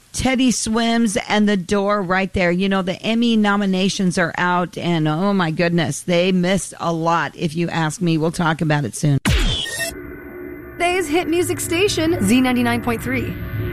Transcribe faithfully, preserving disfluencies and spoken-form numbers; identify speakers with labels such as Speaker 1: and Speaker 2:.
Speaker 1: Teddy Swims and The Door right there. You know, the Emmy nominations are out, and oh my goodness, they missed a lot, if you ask me. We'll talk about it soon.
Speaker 2: Today's hit music station, Z ninety-nine point three.